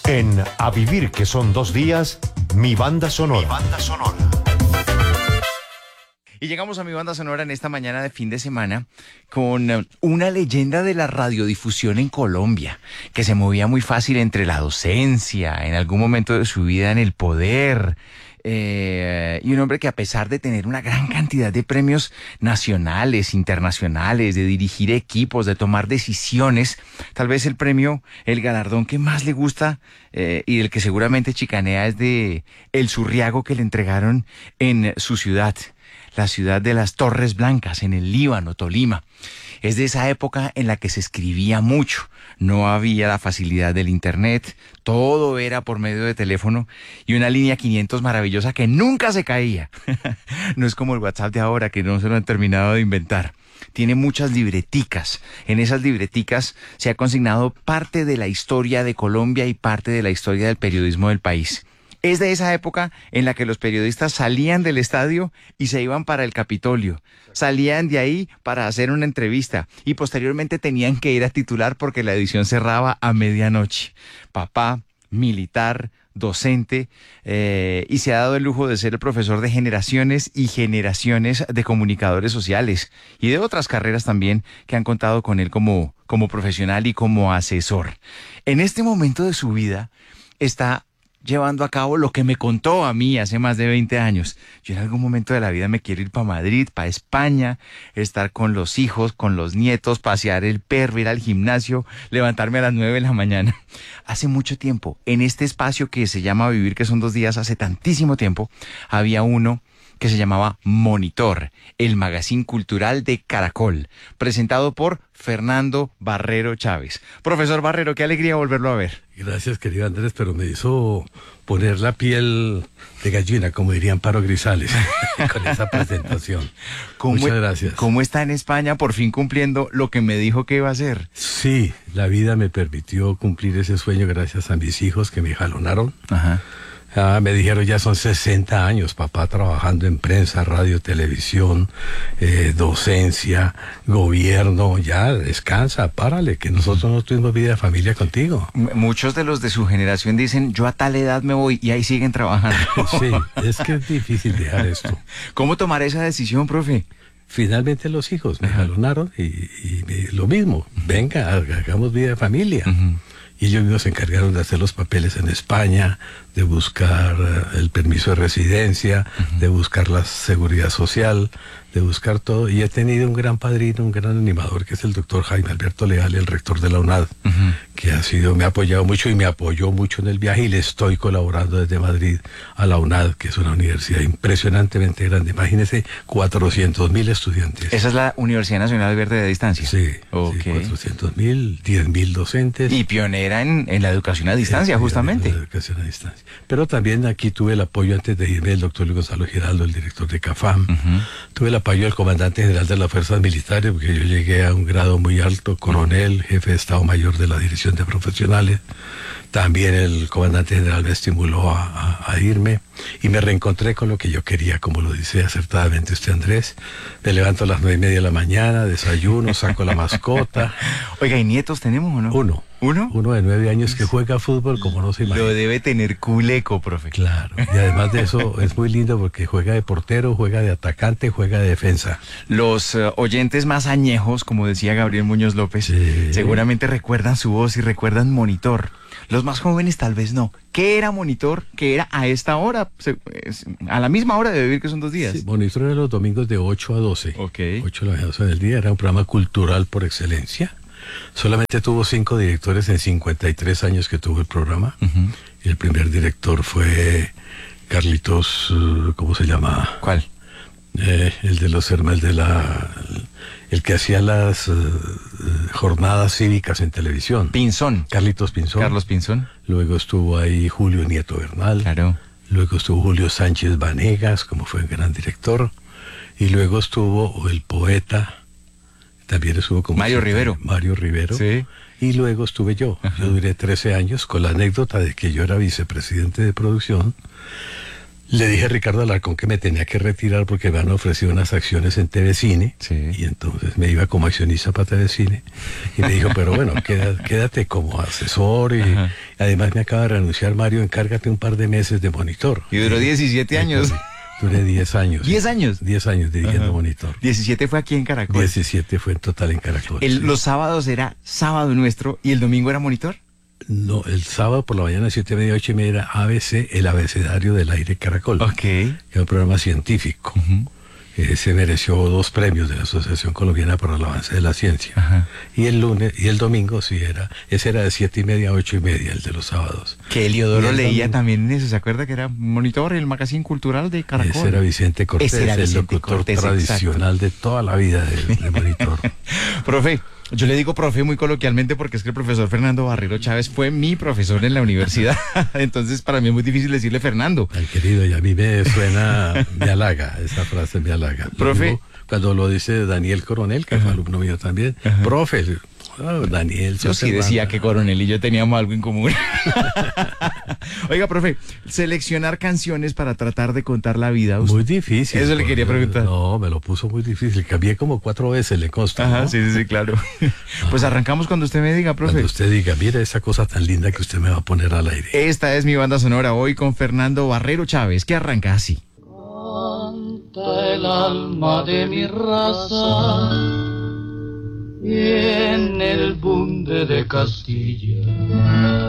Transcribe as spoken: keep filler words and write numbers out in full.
En A Vivir, que son dos días, mi banda sonora. Mi banda sonora. Y llegamos a mi banda sonora en esta mañana de fin de semana con una leyenda de la radiodifusión en Colombia, que se movía muy fácil entre la docencia, en algún momento de su vida en el poder, eh, y un hombre que, a pesar de tener una gran cantidad de premios nacionales, internacionales, de dirigir equipos, de tomar decisiones, tal vez el premio, el galardón que más le gusta eh, y del que seguramente chicanea es de el Surriago que le entregaron en su ciudad, la ciudad de las Torres Blancas, en el Líbano, Tolima. Es de esa época en la que se escribía mucho. No había la facilidad del internet, todo era por medio de teléfono y una línea quinientos maravillosa que nunca se caía. No es como el WhatsApp de ahora, que no se lo han terminado de inventar. Tiene muchas libreticas. En esas libreticas se ha consignado parte de la historia de Colombia y parte de la historia del periodismo del país. Es de esa época en la que los periodistas salían del estadio y se iban para el Capitolio. Salían de ahí para hacer una entrevista y posteriormente tenían que ir a titular porque la edición cerraba a medianoche. Papá, militar, docente, eh, y se ha dado el lujo de ser el profesor de generaciones y generaciones de comunicadores sociales y de otras carreras también que han contado con él como, como profesional y como asesor. En este momento de su vida está llevando a cabo lo que me contó a mí hace más de veinte años. Yo en algún momento de la vida me quiero ir para Madrid, para España, estar con los hijos, con los nietos, pasear el perro, ir al gimnasio, levantarme a las nueve de la mañana. Hace mucho tiempo, en este espacio que se llama Vivir, que son dos días, hace tantísimo tiempo, había uno que se llamaba Monitor, el magazine cultural de Caracol, presentado por Fernando Barrero Chávez. Profesor Barrero, qué alegría volverlo a ver. Gracias, querido Andrés, pero me hizo poner la piel de gallina, como dirían Paro Grisales, con esa presentación. Muchas gracias. ¿Cómo está en España, por fin cumpliendo lo que me dijo que iba a hacer? Sí, la vida me permitió cumplir ese sueño gracias a mis hijos que me jalonaron. Ajá. Ah, me dijeron, ya son sesenta años, papá, trabajando en prensa, radio, televisión, eh, docencia, gobierno. Ya, descansa, párale, que nosotros no tuvimos vida de familia contigo. M- muchos de los de su generación dicen, yo a tal edad me voy, y ahí siguen trabajando. Sí, es que es difícil dejar esto. ¿Cómo tomar esa decisión, profe? Finalmente los hijos me jalonaron y, y me, lo mismo, venga, hagamos vida de familia. Uh-huh. Y ellos mismos se encargaron de hacer los papeles en España, de buscar uh, el permiso de residencia, uh-huh. de buscar la seguridad social, de buscar todo. Y he tenido un gran padrino, un gran animador, que es el doctor Jaime Alberto Leal, el rector de la UNAD, uh-huh. que ha sido, me ha apoyado mucho y me apoyó mucho en el viaje, y le estoy colaborando desde Madrid a la UNAD, que es una universidad impresionantemente grande. Imagínense, cuatrocientos mil estudiantes. ¿Esa es la Universidad Nacional Verde de Distancia? Sí, okay. sí, cuatrocientos mil, diez mil docentes. Y pionera en, en la educación a distancia, sí, justamente. En la educación a distancia. Pero también aquí tuve el apoyo, antes de irme, del doctor Luis Gonzalo Giraldo, el director de CAFAM. Uh-huh. Tuve el apoyo del comandante general de las fuerzas militares, porque yo llegué a un grado muy alto, coronel, jefe de Estado Mayor de la Dirección de Profesionales. También el comandante general me estimuló a, a, a irme, y me reencontré con lo que yo quería, como lo dice acertadamente usted, Andrés. Me levanto a las nueve y media de la mañana, desayuno, saco la mascota. Oiga, ¿y nietos tenemos o no? Uno. ¿Uno? Uno de nueve años que juega fútbol como no se imagina. Lo debe tener culeco, profe. Claro, y además de eso es muy lindo porque juega de portero, juega de atacante, juega de defensa. Los uh, oyentes más añejos, como decía Gabriel Muñoz López, sí. seguramente recuerdan su voz y recuerdan Monitor. Los más jóvenes tal vez no. ¿Qué era Monitor? ¿Qué era a esta hora? A la misma hora de Vivir, que son dos días. Sí, Monitor era los domingos de ocho a doce. Ok. ocho a doce del día. Era un programa cultural por excelencia. Solamente tuvo cinco directores en cincuenta y tres años que tuvo el programa. Uh-huh. Y el primer director fue Carlitos, ¿cómo se llama? ¿Cuál? Eh, el de los hermanos, de la... el que hacía las uh, jornadas cívicas en televisión. Pinzón. Carlitos Pinzón. Carlos Pinzón. Luego estuvo ahí Julio Nieto Bernal. Claro. Luego estuvo Julio Sánchez Vanegas, como fue un gran director. Y luego estuvo el poeta, también estuvo como... Mario Rivero. Mario Rivero. Sí. Y luego estuve yo. Ajá. Yo duré trece años, con la anécdota de que yo era vicepresidente de producción. Le dije a Ricardo Alarcón que me tenía que retirar porque me han ofrecido unas acciones en T V Cine. Sí. Y entonces me iba como accionista para T V Cine. Y me dijo, pero bueno, quédate, quédate como asesor. Y Ajá. además me acaba de renunciar Mario, encárgate un par de meses de Monitor. Y duró diecisiete años. Duré diez años. ¿diez años? diez años dirigiendo Ajá. Monitor. diecisiete fue aquí en Caracol. diecisiete fue en total en Caracol. El- sí. Los sábados era sábado nuestro y el domingo era Monitor. No, el sábado por la mañana, siete y media, ocho y media, era A B C, el abecedario del aire Caracol. Ok. Que era un programa científico. Eh, se mereció dos premios de la Asociación Colombiana para el Avance de la Ciencia. Ajá. Y el lunes, y el domingo sí era, ese era de siete y media a ocho y media, el de los sábados. Que Eliodoro Y el leía domingo- también eso, ¿se acuerda que era Monitor, el magazine cultural de Caracol? Ese era Vicente Cortés, Ese era el Vicente locutor Cortés, tradicional de toda la vida de, de Monitor. Profe, yo le digo profe muy coloquialmente porque es que el profesor Fernando Barrero Chávez fue mi profesor en la universidad. Entonces para mí es muy difícil decirle Fernando. Al querido, y a mí me suena, me halaga, esa frase me halaga. Lo Profe. mismo cuando lo dice Daniel Coronel, que fue alumno mío también, profe, oh, Daniel. Yo sí decía que Coronel y yo teníamos algo en común. Oiga, profe, seleccionar canciones para tratar de contar la vida. Muy difícil. Eso le quería porque- preguntar. No, me lo puso muy difícil. Cambié como cuatro veces, le consta. Ajá, ¿no? sí, sí, sí, claro. Pues arrancamos cuando usted me diga, profe. Cuando usted diga, mira esa cosa tan linda que usted me va a poner al aire. Esta es mi banda sonora hoy con Fernando Barrero Chávez, que arranca así. Canta el alma de mi raza y en el bunde de Castilla